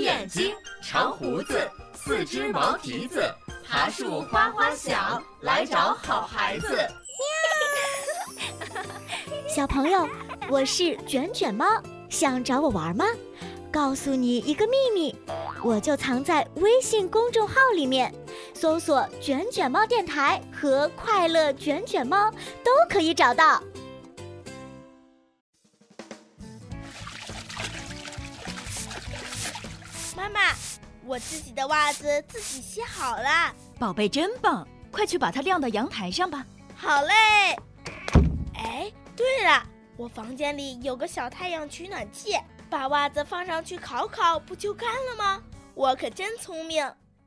眼睛，长胡子，四只毛蹄子，爬树哗哗响，来找好孩子。 小朋友，我是卷卷猫，想找我玩吗？告诉你一个秘密，我就藏在微信公众号里面，搜索卷卷猫电台和快乐卷卷猫都可以找到。 妈妈，我自己的袜子自己洗好了。 宝贝真棒，快去把它晾到阳台上吧。 好嘞。哎，对了，我房间里有个小太阳取暖器，把袜子放上去烤烤，不就干了吗？我可真聪明。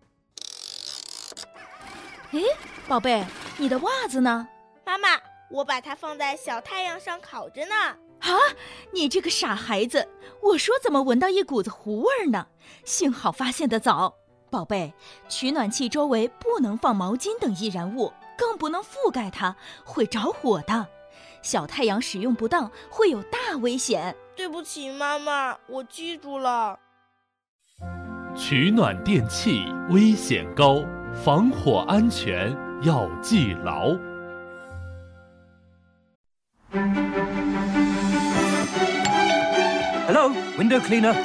哎，宝贝，你的袜子呢？ 妈妈，我把它放在小太阳上烤着呢。 啊，你这个傻孩子，我说怎么闻到一股子糊味儿呢？幸好发现得早。宝贝，取暖器周围不能放毛巾等易燃物，更不能覆盖它，会着火的。小太阳使用不当会有大危险。 对不起妈妈，我记住了。 取暖电器危险高，防火安全要记牢。 Hello, window cleaner.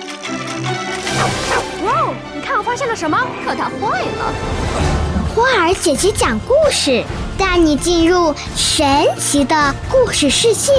哇哦，你看我发现了什么？可它坏了。 花儿姐姐讲故事，带你进入神奇的故事世界。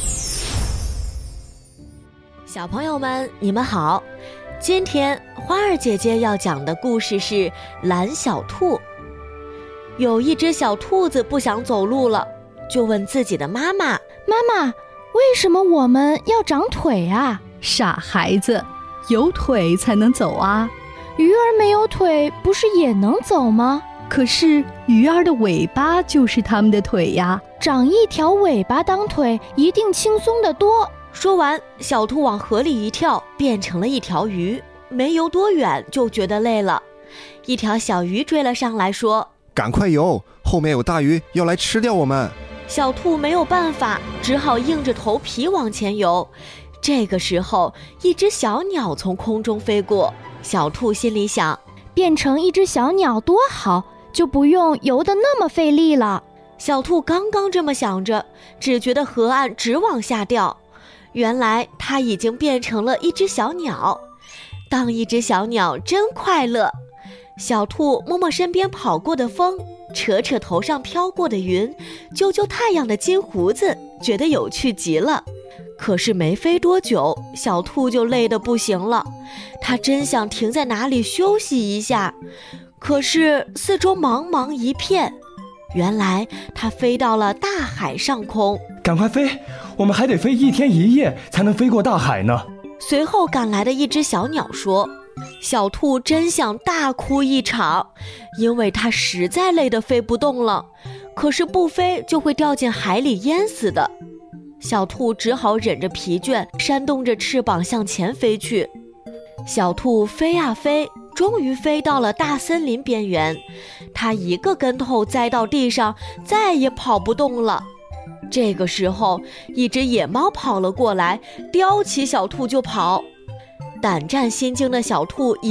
小朋友们，你们好！今天花儿姐姐要讲的故事是懒小兔。有一只小兔子不想走路了，就问自己的妈妈： 妈妈，为什么我们要长腿啊？ 傻孩子，有腿才能走啊。 鱼儿没有腿，不是也能走吗？ 可是鱼儿的尾巴就是它们的腿呀， 长一条尾巴当腿，一定轻松得多。 说完，小兔往河里一跳，变成了一条鱼，没游多远就觉得累了。一条小鱼追了上来说： 赶快游，后面有大鱼要来吃掉我们。 小兔没有办法，只好硬着头皮往前游。这个时候，一只小鸟从空中飞过，小兔心里想， 变成一只小鸟多好，就不用游得那么费力了。 小兔刚刚这么想着，只觉得河岸直往下掉。原来它已经变成了一只小鸟。当一只小鸟真快乐。小兔摸摸身边跑过的风，扯扯头上飘过的云，揪揪太阳的金胡子，觉得有趣极了。可是没飞多久，小兔就累得不行了。它真想停在哪里休息一下，可是四周茫茫一片。原来它飞到了大海上空。 赶快飞，我们还得飞1天1夜才能飞过大海呢。 随后赶来的一只小鸟说：小兔真想大哭一场，因为它实在累得飞不动了，可是不飞就会掉进海里淹死的。小兔只好忍着疲倦，扇动着翅膀向前飞去。小兔飞啊飞，终于飞到了大森林边缘，它一个跟头栽到地上，再也跑不动了。这个时候，一只野猫跑了过来，叼起小兔就跑。胆战心惊的小兔